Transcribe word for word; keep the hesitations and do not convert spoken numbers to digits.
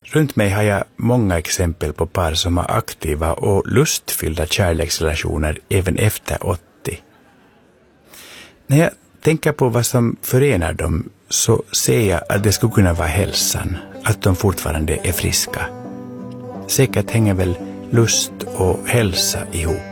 Runt mig har jag många exempel på par som har aktiva och lustfyllda kärleksrelationer även efter åttio. När jag tänker på vad som förenar dem så ser jag att det skulle kunna vara hälsan, att de fortfarande är friska. Säkert hänger väl lust och hälsa ihop.